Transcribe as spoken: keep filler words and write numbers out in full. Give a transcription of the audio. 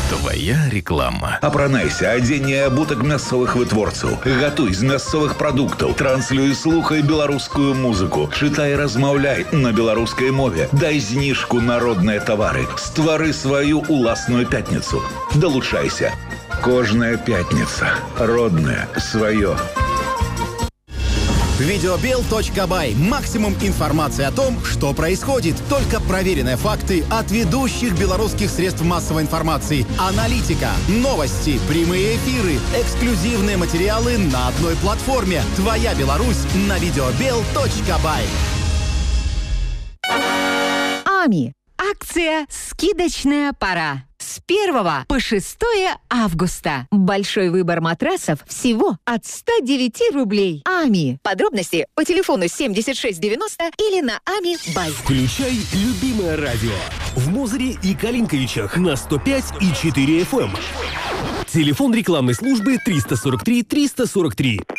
Твоя реклама. Апранайся, адзенне абутак мясцовых вытворцаў. Гатуй з мясцовых прадуктаў. Транслюй, слухай беларускую музыку. Чытай, размаўляй на беларускай мове. Дай зніжку на родныя тавары. Ствары сваю уласную пятніцу. Далучайся. Кожная пятница. Родное. Свое. Видеобел точка бай. Максимум информации о том, что происходит. Только проверенные факты от ведущих белорусских средств массовой информации. Аналитика, новости, прямые эфиры, эксклюзивные материалы на одной платформе. Твоя Беларусь на видеобел точка бай. АМИ. Акция «Скидочная пора». С первого по шестое августа. Большой выбор матрасов всего от ста девяти рублей. АМИ. Подробности по телефону семьдесят шесть девяносто или на ами бай. Включай любимое радио в Мозыре и Калинковичах на сто пять и четыре эф эм. Телефон рекламной службы триста сорок три триста сорок три.